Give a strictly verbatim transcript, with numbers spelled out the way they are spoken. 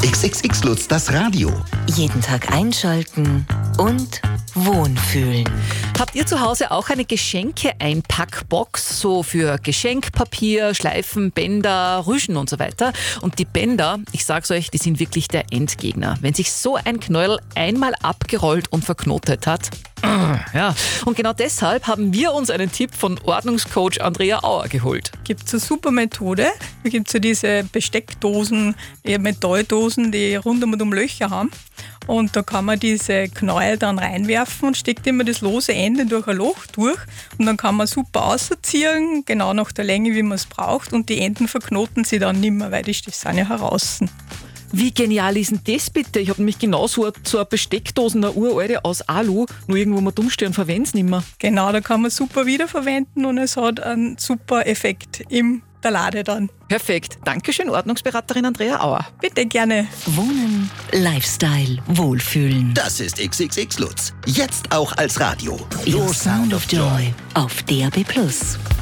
X X X Lutz, das Radio. Jeden Tag einschalten und wohnfühlen. Habt ihr zu Hause auch eine Geschenke-Einpackbox, so für Geschenkpapier, Schleifen, Bänder, Rüschen und so weiter? Und die Bänder, ich sag's euch, die sind wirklich der Endgegner. Wenn sich so ein Knäuel einmal abgerollt und verknotet hat, ja. Und genau deshalb haben wir uns einen Tipp von Ordnungscoach Andrea Auer geholt. Gibt es eine super Methode. Da gibt es ja diese Besteckdosen, eher Metalldosen, die rundum und um Löcher haben. Und da kann man diese Knäuel dann reinwerfen und steckt immer das lose Ende durch ein Loch durch. Und dann kann man super ausziehen, genau nach der Länge, wie man es braucht. Und die Enden verknoten sie dann nicht mehr, weil die sind ja heraus. Wie genial ist denn das bitte? Ich habe nämlich genau so eine, so eine Besteckdose, eine uralte aus Alu, nur irgendwo mal dumm stehen und verwende es nicht mehr. Genau, da kann man super wiederverwenden und es hat einen super Effekt in der Lade dann. Perfekt. Dankeschön, Ordnungsberaterin Andrea Auer. Bitte gerne. Wohnen, Lifestyle, Wohlfühlen. Das ist X X X Lutz. Jetzt auch als Radio. Your Sound of Joy auf D A B Plus.